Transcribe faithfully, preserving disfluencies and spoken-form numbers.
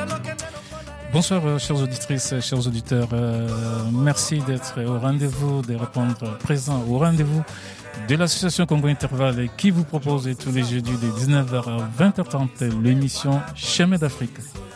Bonsoir, euh, chères auditrices, chers auditeurs. Euh, merci d'être au rendez-vous, de répondre présent au rendez-vous de l'association Congo Intervalle qui vous propose tous les jeudis de dix-neuf heures à vingt heures trente l'émission Chemin d'Afrique.